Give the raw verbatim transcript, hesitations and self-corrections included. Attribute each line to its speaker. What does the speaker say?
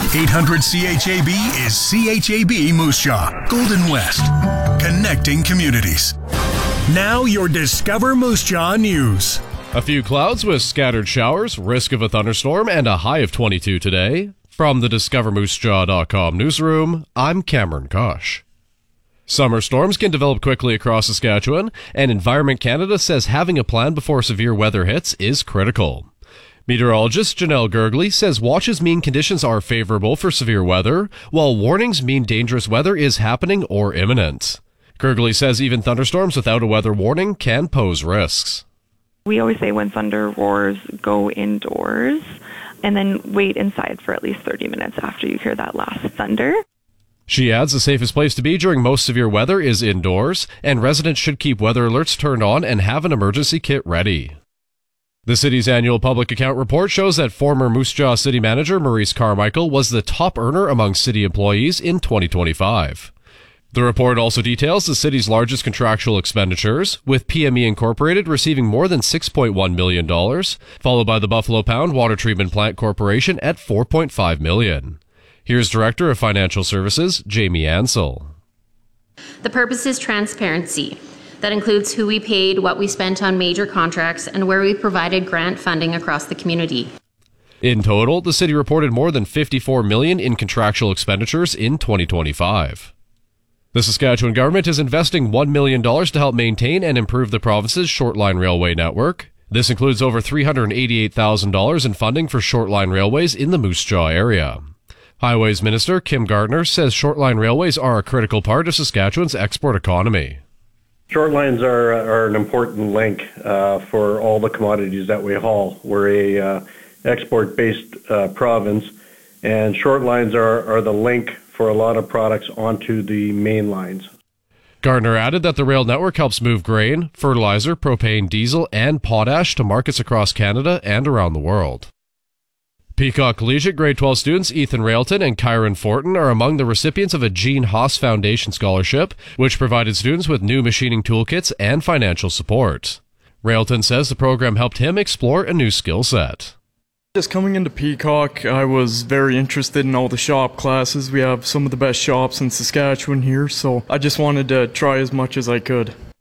Speaker 1: eight hundred C H A B is C H A B Moose Jaw, Golden West, connecting communities. Now your Discover Moose Jaw news.
Speaker 2: A few clouds with scattered showers, risk of a thunderstorm, and a high of twenty-two today. From the discover moose jaw dot com newsroom, I'm Cameron Kosh. Summer storms can develop quickly across Saskatchewan, and Environment Canada says having a plan before severe weather hits is critical. Meteorologist Janelle Gergley says watches mean conditions are favorable for severe weather, while warnings mean dangerous weather is happening or imminent. Gergley says even thunderstorms without a weather warning can pose risks.
Speaker 3: We always say when thunder roars, go indoors, and then wait inside for at least thirty minutes after you hear that last thunder.
Speaker 2: She adds the safest place to be during most severe weather is indoors, and residents should keep weather alerts turned on and have an emergency kit ready. The city's annual public account report shows that former Moose Jaw City Manager Maurice Carmichael was the top earner among city employees in twenty twenty-five. The report also details the city's largest contractual expenditures, with P M E Incorporated receiving more than six point one million dollars, followed by the Buffalo Pound Water Treatment Plant Corporation at four point five million dollars. Here's Director of Financial Services, Jamie Ansell.
Speaker 4: The purpose is transparency. That includes who we paid, what we spent on major contracts, and where we provided grant funding across the community.
Speaker 2: In total, the city reported more than fifty-four million dollars in contractual expenditures in twenty twenty-five. The Saskatchewan government is investing one million dollars to help maintain and improve the province's short-line railway network. This includes over three hundred eighty-eight thousand dollars in funding for short-line railways in the Moose Jaw area. Highways Minister Kim Gardner says short-line railways are a critical part of Saskatchewan's export economy.
Speaker 5: Short lines are, are an important link uh, for all the commodities that we haul. We're a uh, export-based uh, province, and short lines are, are the link for a lot of products onto the main lines.
Speaker 2: Gardner added that the rail network helps move grain, fertilizer, propane, diesel, and potash to markets across Canada and around the world. Peacock Collegiate Grade twelve students Ethan Railton and Kyron Fortin are among the recipients of a Gene Haas Foundation Scholarship, which provided students with new machining toolkits and financial support. Railton says the program helped him explore a new skill set.
Speaker 6: Just coming into Peacock, I was very interested in all the shop classes. We have some of the best shops in Saskatchewan here, so I just wanted to try as much as I could.